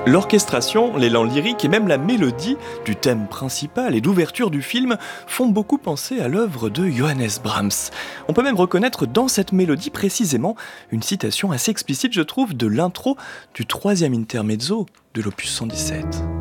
L'orchestration, l'élan lyrique et même la mélodie du thème principal et d'ouverture du film font beaucoup penser à l'œuvre de Johannes Brahms. On peut même reconnaître dans cette mélodie précisément une citation assez explicite, je trouve, de l'intro du troisième intermezzo de l'opus 117.